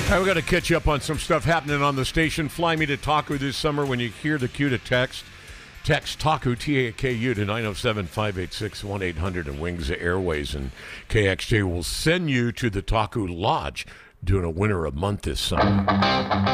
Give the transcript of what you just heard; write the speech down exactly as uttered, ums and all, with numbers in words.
Right, we got to catch up on some stuff happening on the station. Fly me to Taku this summer. When you hear the cue to text, text Taku, T A K U, to nine oh seven, five eight six, one eight hundred and Wings Airways. And K X J will send you to the Taku Lodge doing a winter a month this summer.